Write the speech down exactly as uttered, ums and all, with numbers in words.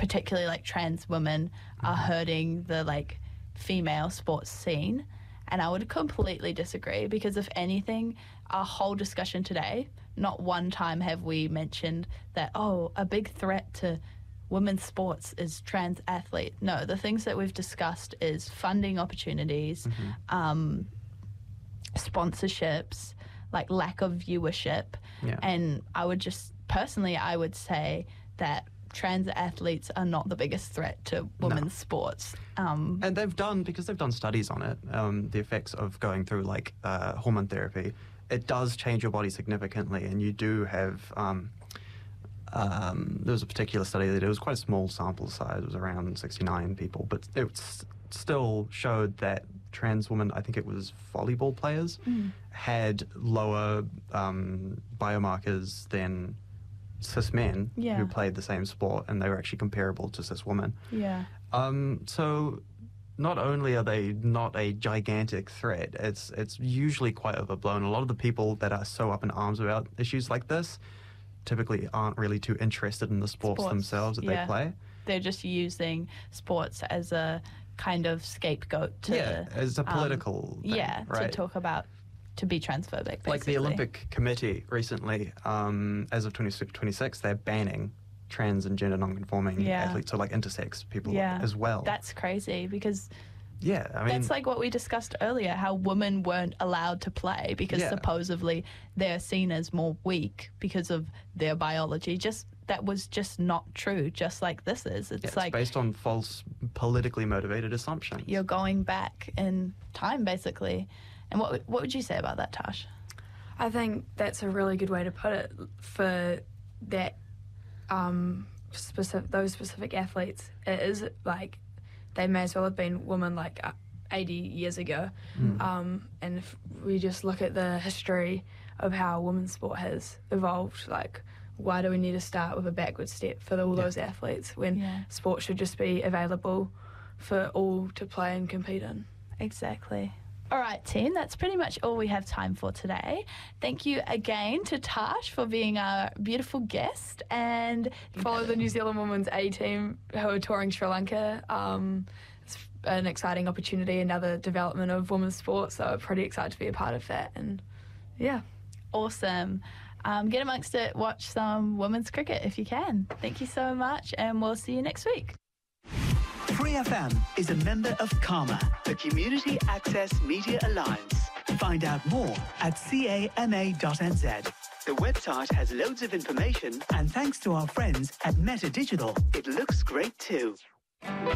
particularly like trans women are hurting the like female sports scene. And I would completely disagree, because if anything, our whole discussion today, not one time have we mentioned that, oh, a big threat to women's sports is trans athletes. No, the things that we've discussed is funding opportunities, mm-hmm. um, sponsorships, like lack of viewership. Yeah. And I would just, personally, I would say that trans athletes are not the biggest threat to women's no. sports. Um, and they've done, because they've done studies on it, um, the effects of going through like uh, hormone therapy, it does change your body significantly, and you do have, um, um, there was a particular study that it was quite a small sample size, it was around sixty-nine people, but it s- still showed that trans women, I think it was volleyball players, mm. had lower um, biomarkers than cis men yeah. who played the same sport, and they were actually comparable to cis women. Yeah. Um, so not only are they not a gigantic threat, it's it's usually quite overblown. A lot of the people that are so up in arms about issues like this typically aren't really too interested in the sports, sports themselves that yeah. they play. They're just using sports as a kind of scapegoat to... Yeah, as a political um, thing, yeah, right? to talk about... to be transphobic, basically. Like the Olympic Committee recently, um, as of twenty twenty-six, they're banning trans and gender non-conforming yeah. athletes, so like intersex people yeah. as well. That's crazy, because yeah, I mean, that's like what we discussed earlier, how women weren't allowed to play because yeah. supposedly they're seen as more weak because of their biology. Just that was just not true, just like this is. It's yeah, it's like based on false, politically motivated assumptions. You're going back in time, basically. And what what would you say about that, Tash? I think that's a really good way to put it for that um, specific those specific athletes. It is like they may as well have been women like uh, eighty years ago. Mm. Um, and if we just look at the history of how women's sport has evolved, like why do we need to start with a backward step for all yeah. those athletes when yeah. sport should just be available for all to play and compete in? Exactly. All right, team, that's pretty much all we have time for today. Thank you again to Tash for being our beautiful guest, and follow the New Zealand Women's A team who are touring Sri Lanka. Um, it's an exciting opportunity, another development of women's sport, so I'm pretty excited to be a part of that. And yeah. Awesome. Um, get amongst it, watch some women's cricket if you can. Thank you so much, and we'll see you next week. Free F M is a member of CAMA, the Community Access Media Alliance. Find out more at cama dot n z. The website has loads of information, and thanks to our friends at Meta Digital, it looks great too.